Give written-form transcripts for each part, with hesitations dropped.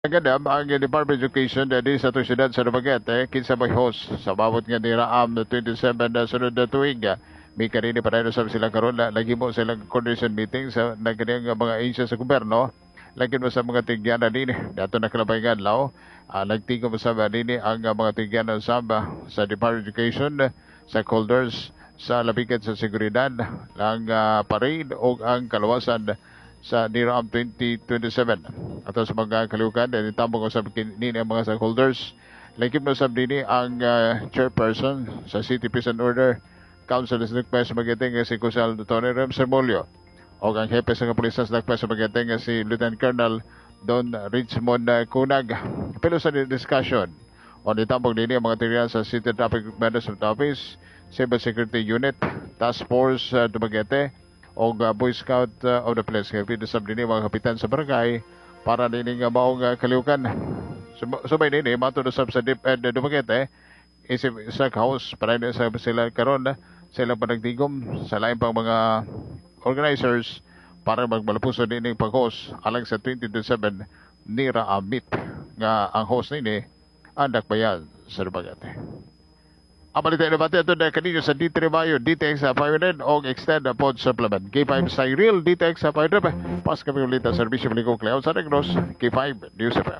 Agad ang Department of Education dali sa itong siyudad sa Dumaguete, kinsa may host sa bawat nga niraam na 27 na sunod na tuig. May kanini pa rin sa sila karon lagi mo silang coordination meeting sa nagkanyang mga agency sa gobyerno. Lagi mo sa mga tigyan na din, dato na kalabayan lao. Nagtigo mo sa din ang mga tigyan na sa Department of Education, sa holders, sa labigan sa seguridad, ang parade o ang kalawasan sa NIRAM 2027. At sa mga kalukan, itambong usap nini ang mga stakeholders. Lagim na usap nini ang chairperson sa City Peace and Order Council sa Nagpes Magating si Kusal Tony Ramsey Molio o ang hepe sa kapulisan sa Nagpes Magating si Lieutenant Colonel Don Richmond Kunag. Pero sa discussion o itambong nini ang mga tiriyan sa City Traffic Management Office, Cyber Security Unit, Task Force Dumaguete, o Boy Scout of the Police. Kaya pinasab din mga kapitan sa barangay para din nga maong kaliukan. Sumay din, matulosab sa DepEd Dumaguete, isip sa house para din sa sila karon sila panagtigom sa lain pang mga organizers para magmalapuso din ng pag-host alang sa 2027 Nira Amit nga ang host nini ang Dakbayan sa Dumaguete. Ang balita na bati ito na kanino sa D3 Bayo, DTX sa 500 o Extend Pod Supplement. K5 sa Real DTX sa 500. Pas kami ulit ang servisyo maligong Cleon sa Negros, K5 News FM.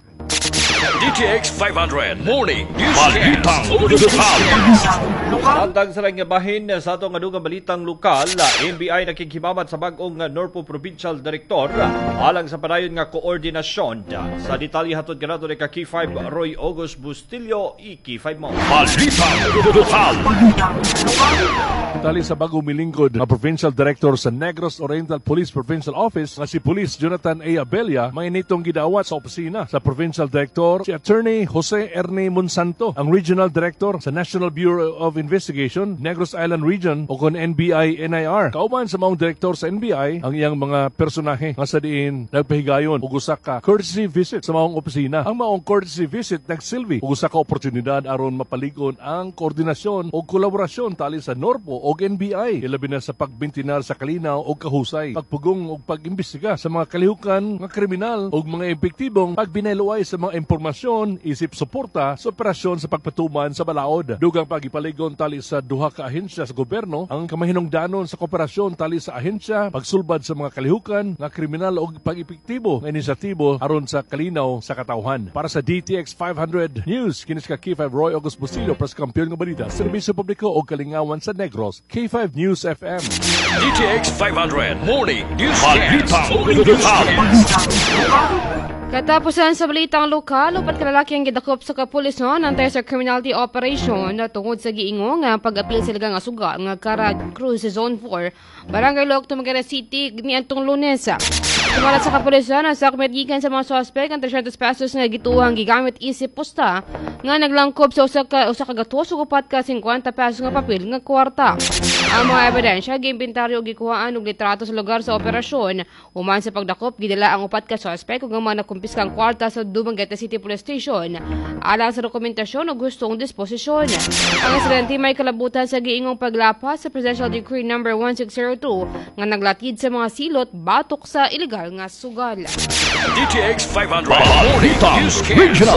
DTX 500 Morning News Balitang Lokal. Andang sa nga bahin sa atong adugang balitang lokal, NBI nakikimamat sa bag-ong Norpo Provincial Director alang sa padayon nga koordinasyon. Sa detalye hatod kanato ni K5 Roy August Bustillo, K5 mo. Balitang Lokal. Tali sa bagong milingkod na Provincial Director sa Negros Oriental Police Provincial Office na si Police Jonathan A. Abella, may nitong gidawat sa opisina sa Provincial Director si Attorney Jose Erne Monsanto, ang Regional Director sa National Bureau of Investigation, Negros Island Region o kon NBI-NIR. Kauban sa maong Director sa NBI ang iyang mga personahe nga sa diin nagpahigayon ug usa ka courtesy visit sa maong opisina. Ang maong courtesy visit nagsilbi ug usa ka oportunidad aron mapaligon ang koordinasyon o kolaborasyon tali sa Norpo o NBI, ilabi na sa pagbintinar sa kalinaw o kahusay, pagpugong o pag-imbestiga sa mga kalihukan, mga kriminal o mga epektibong pagbinayloay sa mga impormasyon, isip suporta sa operasyon sa pagpatuman sa balaod. Dugang pagipaligon tali sa duha ka ahensya sa gobyerno, ang kamahinungdanon sa kooperasyon tali sa ahensya, pagsulbad sa mga kalihukan, nga kriminal o pag-epektibo nga inisyatibo aron sa kalinaw sa katawhan. Para sa DTX 500 News, kinis ka K5 Roy August Bustillo, pres kampiyon nga balita, serbisyo publiko o kalingawan sa Negros, K5 News FM. DTX 500 Morning News Balitang Lokal. Katapusan sa balitang lokal, upat kalalaki ang gidakop sa kapulis ng anti-criminality operation na tungod sa giingong nga pag-apil sila nga sugal nga Cara Cruz Zone 4, Barangay Loc, Tumaguete City, niadtong Lunes. Sumalat sa kapulisan, sa kumitigan sa mga suspect ang 300 pesos nga gituhang gigamit isip pusta nga naglangkob sa usa ka gatos ug upat ka 50 pesos nga papel nga kwarta. Ang mga ebidensya giimbintaryo og gikuhaan og litrato sa lugar sa operasyon. Human sa pagdakop, gidala ang upat ka suspect ug ang mga nakumpiskang kwarta sa Dumaguete City Police Station alang sa dokumentasyon o gustong disposisyon. Ang insidente may kalabutan sa giingong paglapas sa Presidential Decree No. 1602 nga naglatid sa mga silot batok sa illegal nga sugal. DTX 500 Morning News Regional.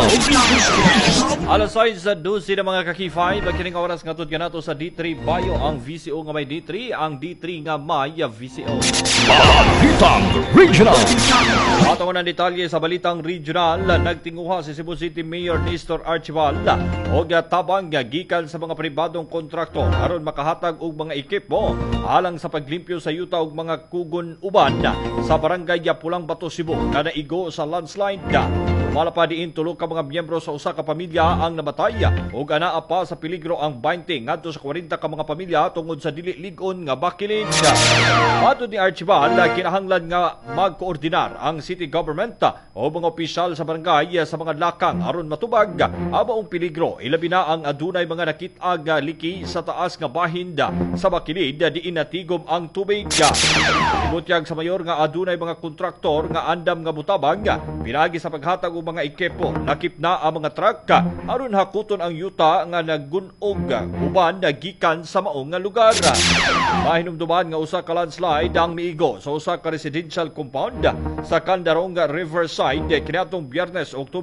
Alas 6 sa 12 na mga kakifay, magkining oras nga tod nato sa D3 Bayo ang VCO nga may D3, ang D3 nga may VCO. Balitang Regional. Ato ng detalye sa Balitang Regional, nagtinguha si Cebu City Mayor Nestor Archival og tabang gikan sa mga pribadong kontraktor aron makahatag og mga ekipo alang sa paglimpyo sa yuta og mga kugon uban sa barangay Pulang Bato, Cebu na naigo sa landslide. Malapa diin tulo ka mga miyembro sa usa ka pamilya ang namatay ug anaa pa sa peligro ang 20 ngadto sa 40 ka mga pamilya tungod sa dili ligon nga bakilid. Matod ni Archival, kinahanglan nga magkoordinar ang city government o mga opisyal sa barangay sa mga lakang aron matubag ang maong peligro, ilabi na ang adunay mga nakit-ag liki sa taas nga bahin sa bakilid diin natigom ang tubig. Ibutyag sa mayor nga adunay mga kontraktor nga andam nga butabag pinagi sa paghatag og mga ekipo. Nakip na ang mga truck aron hakuton ang yuta nga naggunog uban na gikan sa maong nga lugar. Mahinumduman nga usa ka landslide ang miigo sa usa ka residential compound sa Candaronga Riverside kaniadtong Biyernes, Oktubre